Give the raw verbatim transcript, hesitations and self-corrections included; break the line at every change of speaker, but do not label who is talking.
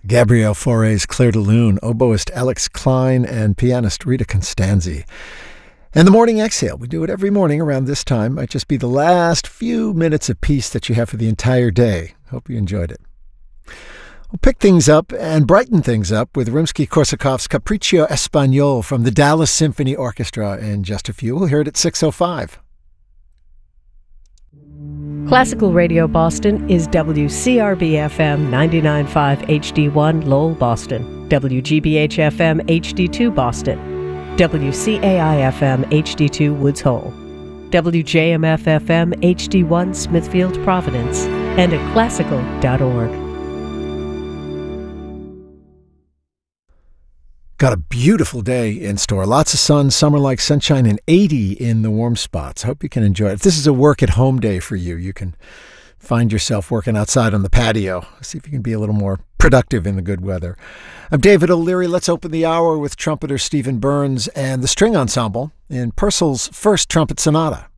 Gabrielle Fauré's Clair de Lune, oboist Alex Klein, and pianist Rita Constanzi. And the morning exhale. We do it every morning around this time. Might just be the last few minutes of peace that you have for the entire day. Hope you enjoyed it. We'll pick things up and brighten things up with Rimsky-Korsakov's Capriccio Espagnol from the Dallas Symphony Orchestra in just a few. We'll hear it at six oh five.
Classical Radio Boston is W C R B F M ninety-nine point five H D one Lowell, Boston, W G B H F M H D two Boston, W C A I F M H D two Woods Hole, W J M F F M H D one Smithfield, Providence, and at classical dot org.
Got a beautiful day in store. Lots of sun, summer-like sunshine, and eighty in the warm spots. Hope you can enjoy it. If this is a work-at-home day for you, you can find yourself working outside on the patio. See if you can be a little more productive in the good weather. I'm David O'Leary. Let's open the hour with trumpeter Stephen Burns and the string ensemble in Purcell's First Trumpet Sonata.